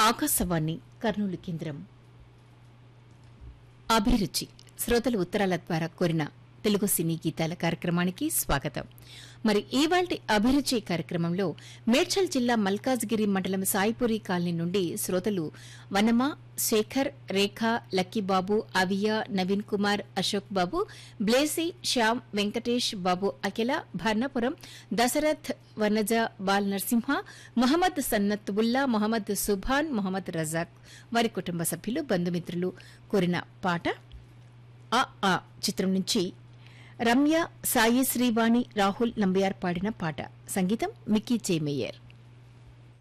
ఆకాశవాణి కర్నూలు కేంద్రం. అభిరుచి శ్రోతలు ఉత్తరాల ద్వారా కోరిన తెలుగు సినీ గీతాల కార్యక్రమానికి స్వాగతం. మరి ఇవాల్టి అభిరుచి కార్యక్రమంలో మేడ్చల్ జిల్లా మల్కాజ్గిరి మండలం సాయిపురి కాలనీ నుండి శ్రోతలు వనమ, శేఖర్, రేఖ, లక్కీబాబు, అవియా, నవీన్ కుమార్, అశోక్ బాబు, బ్లేసి, శ్యామ్, వెంకటేష్ బాబు, అఖిల, భర్ణపురం, దశరథ్, వనజ, బాల్ నరసింహ, మొహమ్మద్ సన్నత్ ఉల్లా, మొహమ్మద్ సుభాన్, మొహమ్మద్ రజాక్ వారి కుటుంబ సభ్యులు, బంధుమిత్రులు కోరిన పాట ఆ చిత్రం నుంచి రమ్య, సాయి శ్రీవాణి, రాహుల్ నంబియార్ పాడిన పాట. సంగీతం మిక్కీ జే మేయర్.